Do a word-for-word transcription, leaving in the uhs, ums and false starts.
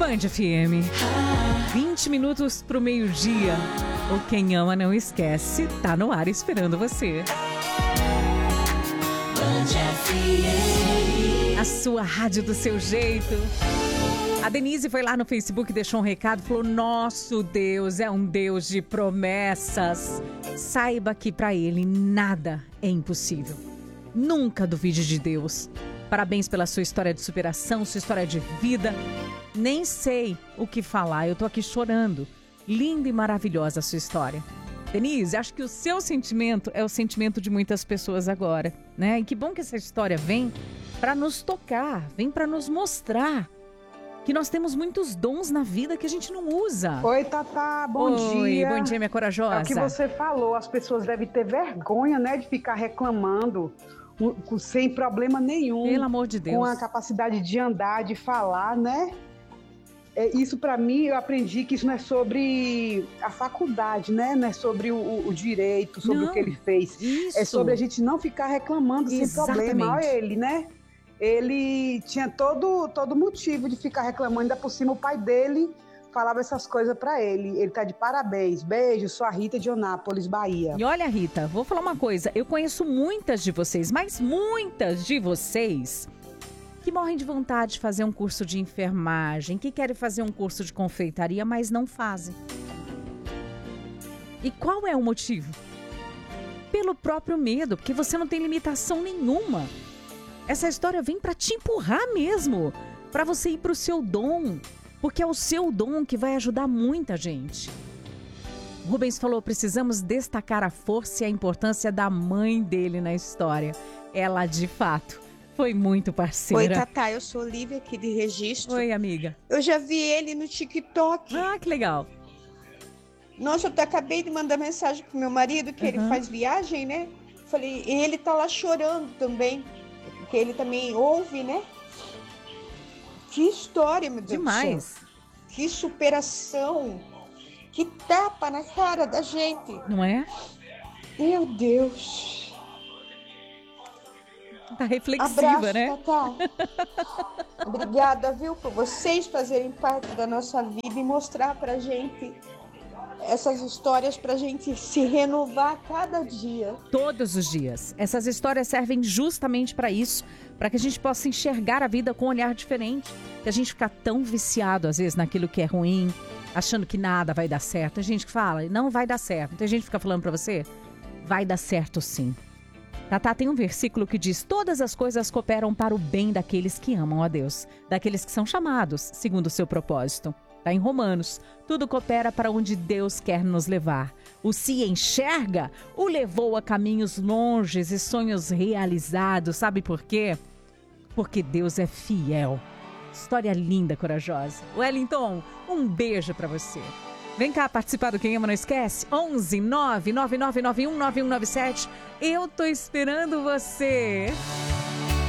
Band F M. vinte minutos pro meio-dia. O Quem Ama Não Esquece tá no ar esperando você. Band F M. A sua rádio do seu jeito. A Denise foi lá no Facebook, deixou um recado, falou: nosso Deus é um Deus de promessas. Saiba que para Ele nada é impossível. Nunca duvide de Deus. Parabéns pela sua história de superação, sua história de vida. Nem sei o que falar, eu tô aqui chorando. Linda e maravilhosa a sua história. Denise, acho que o seu sentimento é o sentimento de muitas pessoas agora, né? E que bom que essa história vem para nos tocar, vem para nos mostrar que nós temos muitos dons na vida que a gente não usa. Oi, Tatá, bom Oi, dia. Bom dia, minha corajosa. É o que você falou, as pessoas devem ter vergonha, né, de ficar reclamando um, sem problema nenhum. Pelo amor de Deus. Com a capacidade de andar, de falar, né? É, isso para mim, eu aprendi que isso não é sobre a faculdade, né? Não é sobre o, o direito, sobre não, o que ele fez. Isso. É sobre a gente não ficar reclamando sem Exatamente. problema. Olha ele, né? Ele tinha todo, todo motivo de ficar reclamando, ainda por cima o pai dele falava essas coisas pra ele. Ele tá de parabéns. Beijo, sou a Rita de Onápolis, Bahia. E olha, Rita, vou falar uma coisa. Eu conheço muitas de vocês, mas muitas de vocês que morrem de vontade de fazer um curso de enfermagem, que querem fazer um curso de confeitaria, mas não fazem. E qual é o motivo? Pelo próprio medo, porque você não tem limitação nenhuma. Essa história vem para te empurrar mesmo, para você ir para o seu dom, porque é o seu dom que vai ajudar muita gente. Rubens falou: precisamos destacar a força e a importância da mãe dele na história. Ela, de fato, foi muito parceira. Oi, Tatá, eu sou Lívia aqui de Registro. Oi, amiga. Eu já vi ele no TikTok. Ah, que legal. Nossa, eu até acabei de mandar mensagem pro meu marido, que uhum. ele faz viagem, né? Falei, e ele tá lá chorando também. Que ele também ouve, né? Que história, meu Deus Demais. do céu. Que superação. Que tapa na cara da gente. Não é? Meu Deus. Tá reflexiva, Abraço, né? Tatá. Obrigada, viu, por vocês fazerem parte da nossa vida e mostrar pra gente essas histórias pra gente se renovar a cada dia. Todos os dias. Essas histórias servem justamente para isso, para que a gente possa enxergar a vida com um olhar diferente. Que a gente fica tão viciado, às vezes, naquilo que é ruim, achando que nada vai dar certo. Tem gente que fala, não vai dar certo. Tem gente que fica falando para você, vai dar certo sim. Tatá, tem um versículo que diz: todas as coisas cooperam para o bem daqueles que amam a Deus, daqueles que são chamados segundo o seu propósito. Está em Romanos. Tudo coopera para onde Deus quer nos levar. O se enxerga o levou a caminhos longes e sonhos realizados. Sabe por quê? Porque Deus é fiel. História linda, corajosa. Wellington, um beijo para você. Vem cá participar do Quem Ama Não Esquece. onze nove nove nove nove um nove um nove sete. Eu tô esperando você.